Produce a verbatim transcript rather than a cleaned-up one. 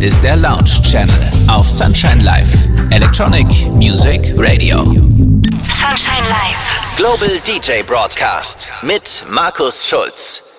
ist der Lounge Channel auf Sunshine Live. Electronic Music Radio. Sunshine Live. Global D J Broadcast mit Markus Schulz.